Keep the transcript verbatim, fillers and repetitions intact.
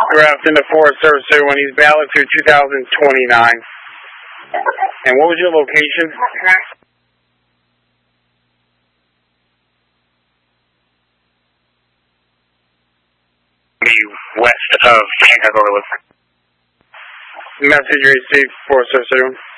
autographed in the Forest Service when he's valid through two thousand twenty-nine. And what was your location? Be west of Hancock Overlook. Message received, Forest Service.